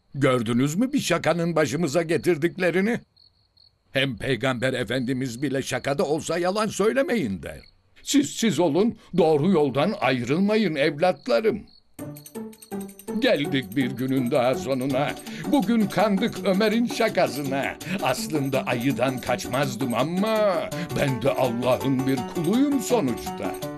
Gördünüz mü bir şakanın başımıza getirdiklerini? Hem Peygamber Efendimiz bile şakada olsa yalan söylemeyin der. Siz olun, doğru yoldan ayrılmayın evlatlarım. Geldik bir günün daha sonuna. Bugün kandık Ömer'in şakasına. Aslında ayıdan kaçmazdım ama ben de Allah'ın bir kuluyum sonuçta.